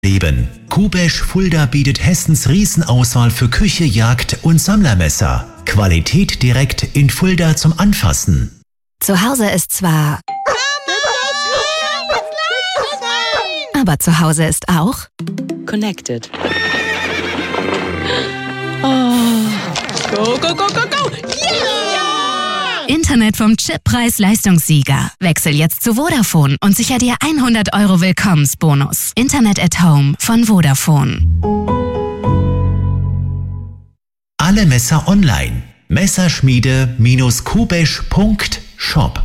Leben. Kubesch Fulda bietet Hessens Riesenauswahl für Küche, Jagd und Sammlermesser. Qualität direkt in Fulda zum Anfassen. Zu Hause ist zwar... Aber zu Hause ist auch... Connected. Oh. Go, go, go, go, go! Yeah! Internet vom Chip Preis-Leistungssieger. Wechsel jetzt zu Vodafone und sicher dir 100 € Willkommensbonus. Internet at Home von Vodafone. Alle Messer online. Messerschmiede-kubesch.shop